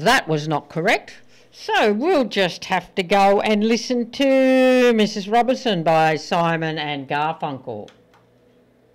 that was not correct. So we'll just have to go and listen to Mrs. Robinson by Simon and Garfunkel.